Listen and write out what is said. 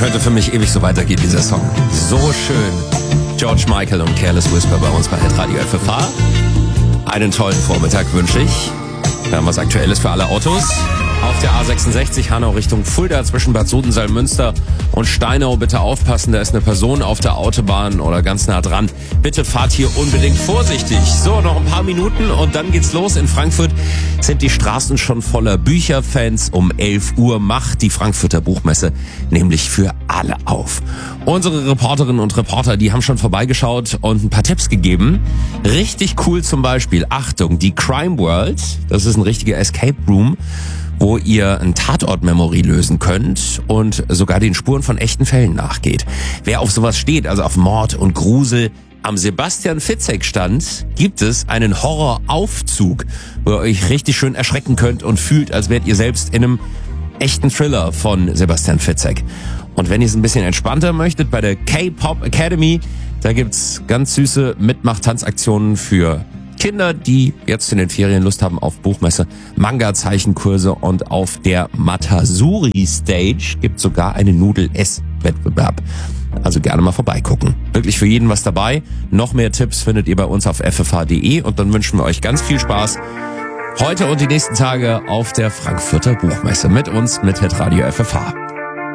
könnte für mich ewig so weitergehen, dieser Song. So schön. George Michael und Careless Whisper bei uns bei Hitradio FFH. Einen tollen Vormittag wünsche ich. Wir haben was Aktuelles für alle Autos. Auf der A66 Hanau Richtung Fulda zwischen Bad Sodensalm-Münster und Steinau. Bitte aufpassen, da ist eine Person auf der Autobahn oder ganz nah dran. Bitte fahrt hier unbedingt vorsichtig. So, noch ein paar Minuten und dann geht's los. In Frankfurt sind die Straßen schon voller Bücherfans. Um 11 Uhr macht die Frankfurter Buchmesse nämlich für alle auf. Unsere Reporterinnen und Reporter, die haben schon vorbeigeschaut und ein paar Tipps gegeben. Richtig cool zum Beispiel, Achtung, die Crime World. Das ist ein richtiger Escape Room, wo ihr ein Tatort-Memory lösen könnt und sogar den Spuren von echten Fällen nachgeht. Wer auf sowas steht, also auf Mord und Grusel, am Sebastian-Fitzek-Stand gibt es einen Horroraufzug, wo ihr euch richtig schön erschrecken könnt und fühlt, als wärt ihr selbst in einem echten Thriller von Sebastian Fitzek. Und wenn ihr es ein bisschen entspannter möchtet, bei der K-Pop Academy, da gibt's ganz süße Mitmach-Tanzaktionen für Kinder, die jetzt in den Ferien Lust haben auf Buchmesse, Manga-Zeichenkurse und auf der Matasuri-Stage gibt sogar einen Nudel-Ess-Wettbewerb. Also gerne mal vorbeigucken. Wirklich für jeden was dabei. Noch mehr Tipps findet ihr bei uns auf ffh.de und dann wünschen wir euch ganz viel Spaß heute und die nächsten Tage auf der Frankfurter Buchmesse mit uns, mit Hitradio FFH.